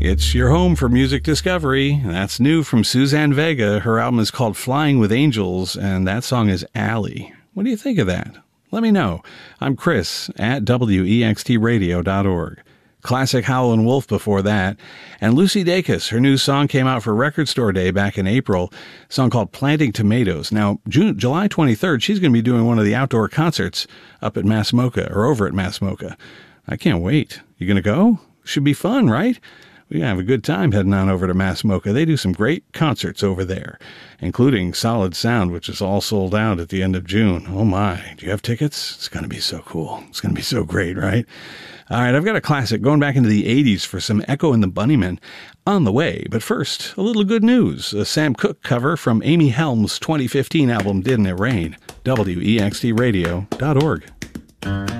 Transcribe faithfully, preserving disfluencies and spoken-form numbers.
It's your home for music discovery. That's new from Suzanne Vega. Her album is called Flying with Angels, and that song is Alley. What do you think of that? Let me know. I'm Chris at W E X T radio dot org. Classic Howlin' Wolf before that. And Lucy Dacus, her new song came out for Record Store Day back in April, a song called Planting Tomatoes. Now, June, July twenty-third, she's going to be doing one of the outdoor concerts up at Mass MoCA, or over at Mass MoCA. I can't wait. You going to go? Should be fun, right? We're going to have a good time heading on over to Mass MoCA. They do some great concerts over there, including Solid Sound, which is all sold out at the end of June. Oh my, do you have tickets? It's going to be so cool. It's going to be so great, right? All right, I've got a classic going back into the eighties for some Echo and the Bunnymen on the way. But first, a little good news. A Sam Cooke cover from Amy Helm's twenty fifteen album, Didn't It Rain? W E X T radio dot org.